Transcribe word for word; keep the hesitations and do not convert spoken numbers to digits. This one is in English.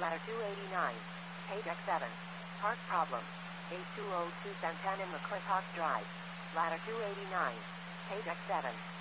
Ladder two eighty-nine. Page X seven. Part problem. eight two zero two Santana McClintock Drive. Ladder two eighty-nine. Page X seven.